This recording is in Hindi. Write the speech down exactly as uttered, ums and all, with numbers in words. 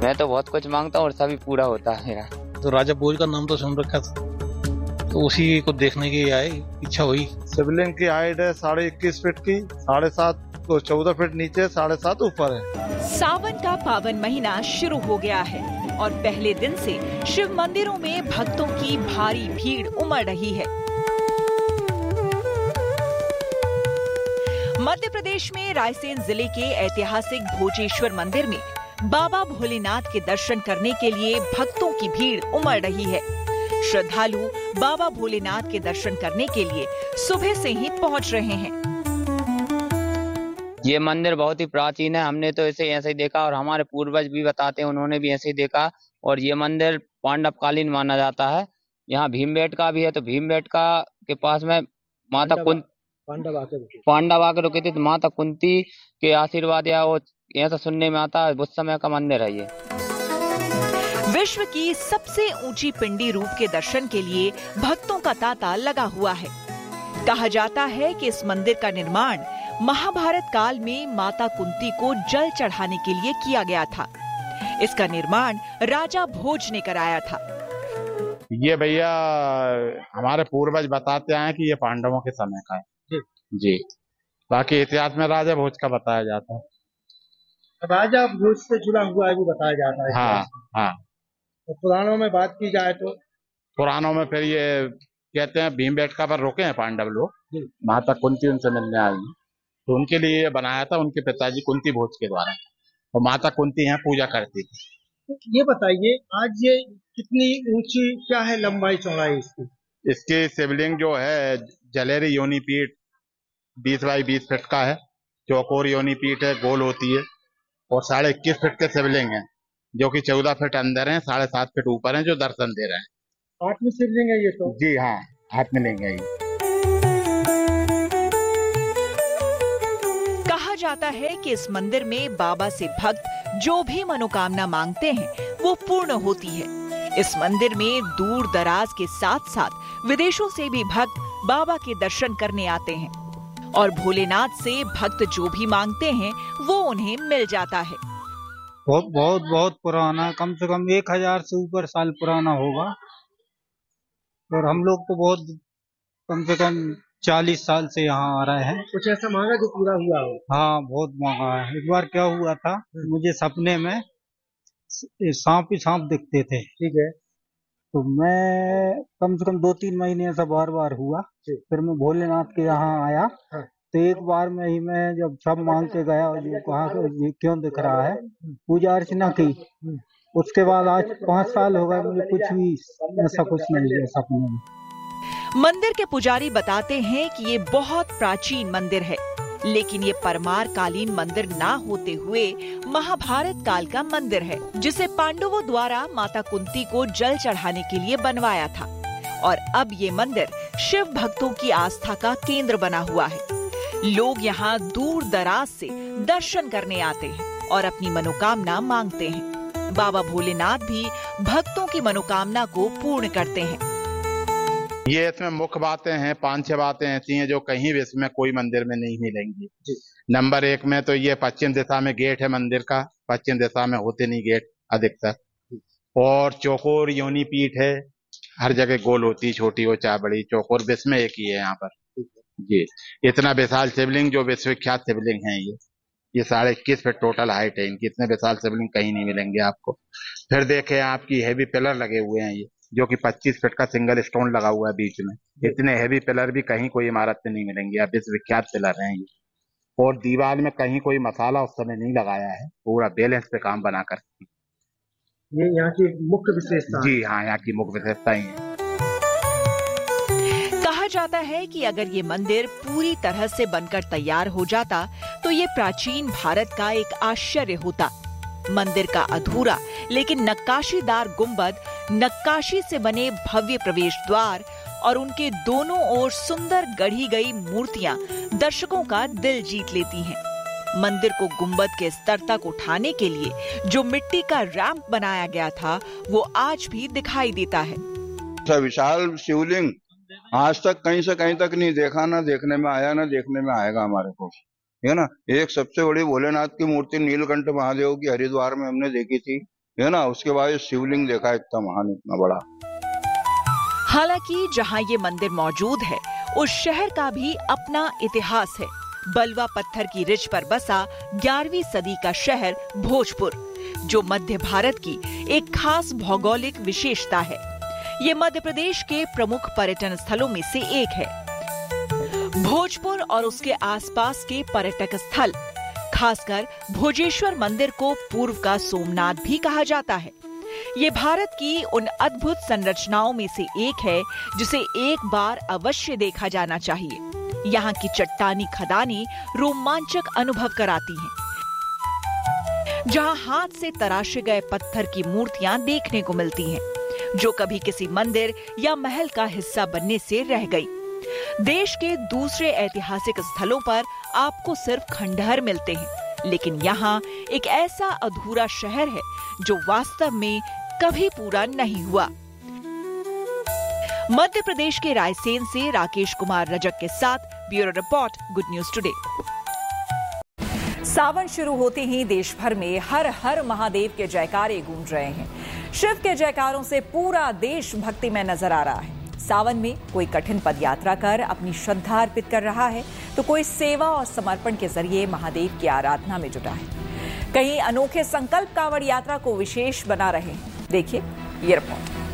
मैं तो बहुत कुछ मांगता हूँ और सभी पूरा होता है मेरा। तो राजा भोज का नाम तो सुन रखा था, तो उसी को देखने की आए इच्छा हुई। शिवलिंग की हाइट है साढ़े इक्कीस फीट की, साढ़े सात तो चौदह फीट नीचे, साढ़े सात ऊपर है। सावन का पावन महीना शुरू हो गया है और पहले दिन से शिव मंदिरों में भक्तों की भारी भीड़ उमड़ रही है। मध्य प्रदेश में रायसेन जिले के ऐतिहासिक भोजेश्वर मंदिर में बाबा भोलेनाथ के दर्शन करने के लिए भक्तों की भीड़ उमड़ रही है। श्रद्धालु बाबा भोलेनाथ के दर्शन करने के लिए सुबह से ही पहुंच रहे हैं। ये मंदिर बहुत ही प्राचीन है, हमने तो इसे ऐसे ही देखा और हमारे पूर्वज भी बताते हैं, उन्होंने भी ऐसे ही देखा। और ये मंदिर पांडवकालीन माना जाता है। यहाँ भीमबेटका भी है, तो भीमबेटका के पास में माता कुंती पांडव आकर रुके थे, तो माता कुंती के आशीर्वाद या वो ऐसा सुनने में आता है, उस समय का मंदिर है ये। विश्व की सबसे ऊंची पिंडी रूप के दर्शन के लिए भक्तों का तांता लगा हुआ है। कहा जाता है कि इस मंदिर का निर्माण महाभारत काल में माता कुंती को जल चढ़ाने के लिए किया गया था। इसका निर्माण राजा भोज ने कराया था। ये भैया हमारे पूर्वज बताते हैं कि ये पांडवों के समय का है जी, जी। बाकी इतिहास में राजा भोज का बताया जाता है। राजा भोज से जुड़ा हुआ भी बताया जाता है। हाँ हाँ। तो पुराणों में बात की जाए तो पुराणों में फिर ये कहते हैं भीमबेटका पर रुके हैं पांडव लोग, माता कुंती उनसे मिलने आई, तो उनके लिए ये बनाया था उनके पिताजी कुंती भोज के द्वारा। और माता कुंती यहाँ पूजा करती थी। तो ये बताइए आज ये कितनी ऊंची, क्या है लंबाई चौड़ाई इसकी? इसकी शिवलिंग जो है जलेरी योनि पीठ बीस बाई बीस फीट का है, चौकोर योनि पीठ है, गोल होती है और साढ़े इक्कीस फीट के शिवलिंग है जो कि चौदह फीट अंदर है, साढ़े सात फीट ऊपर है, जो दर्शन दे रहे हैं। हाथ में शिवलिंग है ये तो? जी हाँ, हाथ में लेंगे ये। कहा जाता है कि इस मंदिर में बाबा से भक्त जो भी मनोकामना मांगते हैं वो पूर्ण होती है। इस मंदिर में दूर दराज के साथ साथ विदेशों से भी भक्त बाबा के दर्शन करने आते हैं और भोलेनाथ से भक्त जो भी मांगते हैं वो उन्हें मिल जाता है। बहुत बहुत बहुत पुराना, कम से कम एक हजार से ऊपर साल पुराना होगा। और हम लोग तो बहुत कम से कम चालीस साल से यहाँ आ रहे हैं। कुछ ऐसा मांगा जो पूरा हुआ हो? हाँ, बहुत मांगा है। एक बार क्या हुआ था, मुझे सपने में सांप ही सांप दिखते थे। ठीक है। तो मैं कम से कम दो तीन महीने ऐसा बार बार हुआ। फिर मैं भोलेनाथ के यहाँ आया। हाँ। तो एक बार में ही मैं जब सब मांग के गया और ये कहा ये क्यों दिख रहा है, पूजा अर्चना की। उसके बाद आज पाँच साल हो गए, मुझे कुछ भी ऐसा कुछ नहीं है सपने में। मंदिर के पुजारी बताते हैं कि ये बहुत प्राचीन मंदिर है, लेकिन ये परमार कालीन मंदिर ना होते हुए महाभारत काल का मंदिर है, जिसे पांडवों द्वारा माता कुंती को जल चढ़ाने के लिए बनवाया था। और अब ये मंदिर शिव भक्तों की आस्था का केंद्र बना हुआ है। लोग यहाँ दूर दराज से दर्शन करने आते हैं और अपनी मनोकामना मांगते हैं। बाबा भोलेनाथ भी भक्तों की मनोकामना को पूर्ण करते हैं। ये इसमें मुख्य बातें हैं, पांच छह बातें ऐसी हैं जो कहीं भी इसमें कोई मंदिर में नहीं मिलेंगी। नंबर एक में तो ये पश्चिम दिशा में गेट है मंदिर का, पश्चिम दिशा में होते नहीं गेट अधिकतर। और चौकोर योनि पीठ है, हर जगह गोल होती, छोटी हो चाहे बड़ी, चौकोर विश्व में एक ही है यहाँ पर जी। इतना विशाल शिवलिंग जो विश्वविख्यात शिवलिंग है ये ये साढ़े इक्कीस फीट टोटल हाइट है इनकी। इतने विशाल शिवलिंग कहीं नहीं मिलेंगे आपको। फिर देखे आपकी हैवी पिलर लगे हुए हैं ये, जो कि पच्चीस फीट का सिंगल स्टोन लगा हुआ है बीच में। इतने हैवी पिलर भी कहीं कोई इमारत में नहीं मिलेंगे, आप विश्वविख्यात पिलर हैं ये। और दीवार में कहीं कोई मसाला उस समय नहीं लगाया है, पूरा बैलेंस पे काम बना कर। ये यहाँ की मुख्य विशेषता? जी हाँ, यहाँ की मुख्य विशेषता ही है। कहा जाता है कि अगर ये मंदिर पूरी तरह से बनकर तैयार हो जाता तो ये प्राचीन भारत का एक आश्चर्य होता। मंदिर का अधूरा लेकिन नक्काशीदार गुंबद, नक्काशी से बने भव्य प्रवेश द्वार और उनके दोनों ओर सुंदर गढ़ी गई मूर्तियां दर्शकों का दिल जीत लेती हैं। मंदिर को गुंबद के स्तर तक उठाने के लिए जो मिट्टी का रैंप बनाया गया था वो आज भी दिखाई देता है। विशाल शिवलिंग आज तक कहीं से कहीं तक नहीं देखा, ना देखने में आया, ना देखने में आएगा हमारे को, है ना। एक सबसे बड़ी भोलेनाथ की मूर्ति नीलकंठ महादेव की हरिद्वार में हमने देखी थी, है ना, उसके बाद शिवलिंग देखा इतना महान, इतना बड़ा। हालांकि जहां ये मंदिर मौजूद है उस शहर का भी अपना इतिहास है। बलुआ पत्थर की रिज पर बसा ग्यारहवीं सदी का शहर भोजपुर, जो मध्य भारत की एक खास भौगोलिक विशेषता है। ये मध्य प्रदेश के प्रमुख पर्यटन स्थलों में से एक है। भोजपुर और उसके आसपास के पर्यटक स्थल, खासकर भोजेश्वर मंदिर को पूर्व का सोमनाथ भी कहा जाता है। ये भारत की उन अद्भुत संरचनाओं में से एक है जिसे एक बार अवश्य देखा जाना चाहिए। यहाँ की चट्टानी खदानें रोमांचक अनुभव कराती हैं, जहाँ हाथ से तराशे गए पत्थर की मूर्तियां देखने को मिलती हैं, जो कभी किसी मंदिर या महल का हिस्सा बनने से रह गई। देश के दूसरे ऐतिहासिक स्थलों पर आपको सिर्फ खंडहर मिलते हैं, लेकिन यहाँ एक ऐसा अधूरा शहर है जो वास्तव में कभी पूरा नहीं हुआ। मध्य प्रदेश के रायसेन से राकेश कुमार रजक के साथ bureau report, good news today. सावन शुरू होते ही देश भर में हर हर महादेव के जयकारे गूंज रहे हैं। शिव के जयकारों से पूरा देश भक्ति में नजर आ रहा है। सावन में कोई कठिन पदयात्रा कर अपनी श्रद्धा अर्पित कर रहा है, तो कोई सेवा और समर्पण के जरिए महादेव की आराधना में जुटा है। कहीं अनोखे संकल्प कांवड़ यात्रा को विशेष बना रहे हैं। देखिए ये रिपोर्ट।